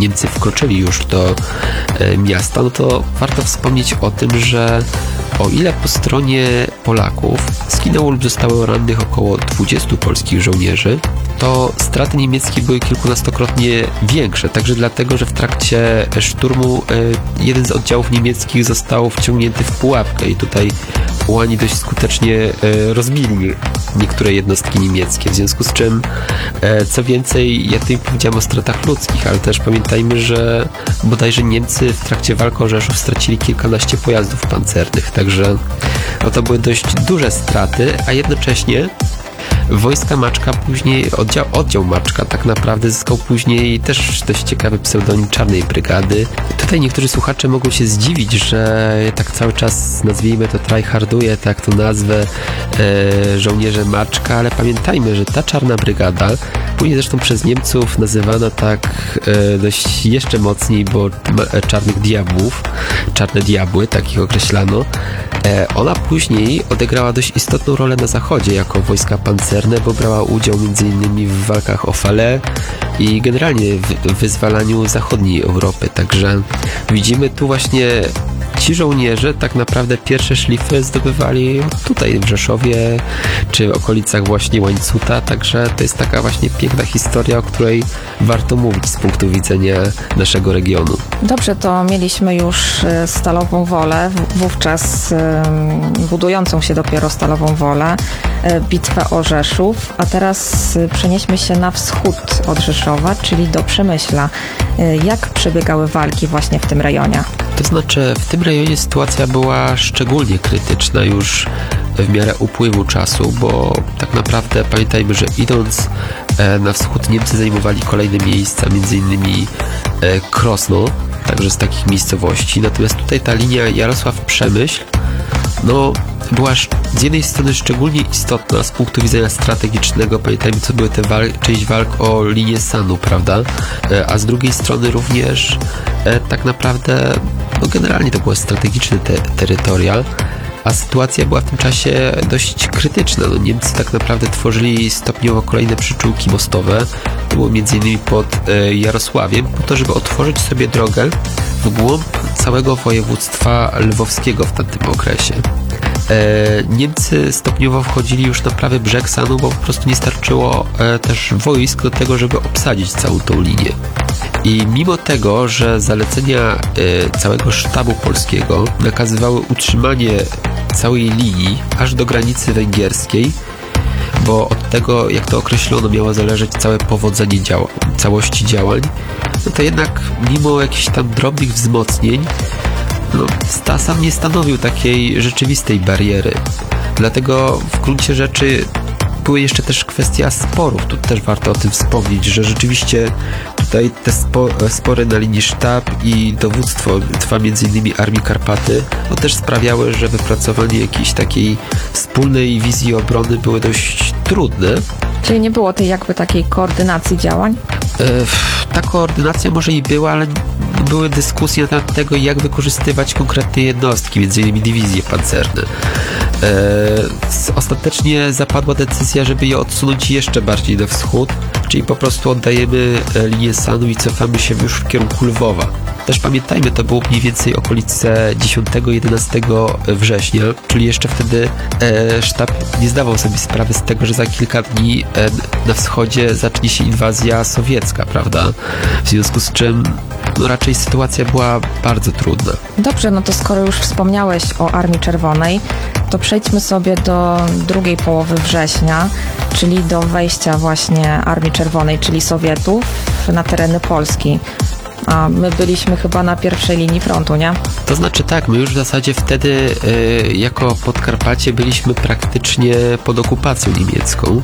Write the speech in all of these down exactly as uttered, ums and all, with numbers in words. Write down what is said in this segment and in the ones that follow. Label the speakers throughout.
Speaker 1: Niemcy wkroczyli już do miasta, no to warto wspomnieć o tym, że o ile po stronie Polaków zginęło lub zostało rannych około dwudziestu polskich żołnierzy, to straty niemieckie były kilkunastokrotnie większe, także dlatego, że w trakcie szturmu jeden z oddziałów niemieckich został wciągnięty w pułapkę i tutaj ułani dość skutecznie rozbili niektóre jednostki niemieckie, w związku z czym co więcej, ja tutaj powiedziałem o stratach ludzkich, ale też pamiętajmy, że bodajże Niemcy w trakcie walk o Rzeszów stracili kilkanaście pojazdów pancernych, także no to były dość duże straty, a jednocześnie wojska Maczka później, oddział, oddział Maczka tak naprawdę zyskał później też dość ciekawy pseudonim Czarnej Brygady. Tutaj niektórzy słuchacze mogą się zdziwić, że ja tak cały czas nazwijmy to tryharduję, tak to nazwę e, żołnierze Maczka, ale pamiętajmy, że ta Czarna Brygada, później zresztą przez Niemców nazywana tak e, dość jeszcze mocniej, bo e, Czarnych Diabłów, Czarne Diabły, tak ich określano, e, ona później odegrała dość istotną rolę na zachodzie jako wojska pancerne, bo brała udział m.in. w walkach o Falaise i generalnie w wyzwalaniu zachodniej Europy. Także widzimy tu właśnie ci żołnierze tak naprawdę pierwsze szlify zdobywali tutaj w Rzeszowie czy w okolicach właśnie Łańcuta, także to jest taka właśnie piękna historia, o której warto mówić z punktu widzenia naszego regionu.
Speaker 2: Dobrze, to mieliśmy już Stalową Wolę, wówczas budującą się dopiero Stalową Wolę, bitwę o Rzeszów, a teraz przenieśmy się na wschód od Rzeszowa, czyli do Przemyśla. Jak przebiegały walki właśnie w tym rejonie?
Speaker 1: To znaczy, w tym rejonie sytuacja była szczególnie krytyczna już w miarę upływu czasu, bo tak naprawdę pamiętajmy, że idąc na wschód Niemcy zajmowali kolejne miejsca, między innymi Krosno, także z takich miejscowości. Natomiast tutaj ta linia Jarosław-Przemyśl no, była z jednej strony szczególnie istotna z punktu widzenia strategicznego, pamiętajmy, co były te wal- część walk o linię Sanu, prawda? A z drugiej strony również e, tak naprawdę, no generalnie to było strategiczny te- terytorial, a sytuacja była w tym czasie dość krytyczna. No, Niemcy tak naprawdę tworzyli stopniowo kolejne przyczółki mostowe, to było między innymi pod e, Jarosławiem, po to, żeby otworzyć sobie drogę w głąb całego województwa lwowskiego w tamtym okresie. E, Niemcy stopniowo wchodzili już na prawy brzeg Sanu, bo po prostu nie starczyło e, też wojsk do tego, żeby obsadzić całą tą linię. I mimo tego, że zalecenia e, całego sztabu polskiego nakazywały utrzymanie całej linii aż do granicy węgierskiej, bo od tego, jak to określono, miało zależeć całe powodzenie działa, całości działań, no to jednak mimo jakichś tam drobnych wzmocnień no, sam nie stanowił takiej rzeczywistej bariery. Dlatego w gruncie rzeczy były jeszcze też kwestia sporów. Tu też warto o tym wspomnieć, że rzeczywiście tutaj te spo, spory na linii sztab i dowództwo, trwa między innymi Armii Karpaty, no też sprawiały, że wypracowanie jakiejś takiej wspólnej wizji obrony były dość trudne.
Speaker 2: Czyli nie było tej jakby takiej koordynacji działań?
Speaker 1: E, ta koordynacja może i była, ale były dyskusje na temat tego, jak wykorzystywać konkretne jednostki, między innymi dywizje pancerne. E, ostatecznie zapadła decyzja, żeby je odsunąć jeszcze bardziej na wschód, czyli po prostu oddajemy linię Sanu i cofamy się już w kierunku Lwowa. Też pamiętajmy, to było mniej więcej okolice dziesiątego jedenastego września, czyli jeszcze wtedy e, sztab nie zdawał sobie sprawy z tego, że za kilka dni e, na wschodzie zacznie się inwazja sowiecka, prawda? W związku z czym no, raczej sytuacja była bardzo trudna.
Speaker 2: Dobrze, no to skoro już wspomniałeś o Armii Czerwonej, to przejdźmy sobie do drugiej połowy września, czyli do wejścia właśnie Armii Czerwonej, czyli Sowietów na tereny Polski. A my byliśmy chyba na pierwszej linii frontu, nie?
Speaker 1: To znaczy tak, my już w zasadzie wtedy y, jako Podkarpacie byliśmy praktycznie pod okupacją niemiecką.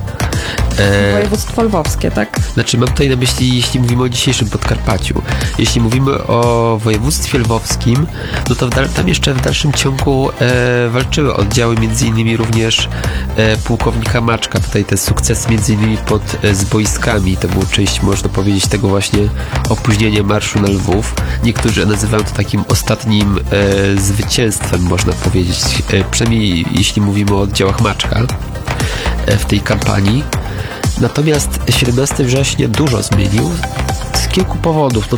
Speaker 2: E, Województwo lwowskie, tak?
Speaker 1: Znaczy mam tutaj na myśli, jeśli mówimy o dzisiejszym Podkarpaciu. Jeśli mówimy o województwie lwowskim, no to w dal- tam jeszcze w dalszym ciągu e, walczyły oddziały, między innymi również e, pułkownika Maczka. Tutaj te sukcesy między innymi pod e, Zboiskami. To było część, można powiedzieć, tego właśnie opóźnienia marszu na Lwów. Niektórzy nazywają to takim ostatnim e, zwycięstwem, można powiedzieć, e, przynajmniej jeśli mówimy o oddziałach Maczka e, w tej kampanii. Natomiast siedemnastego września dużo zmienił z kilku powodów. No,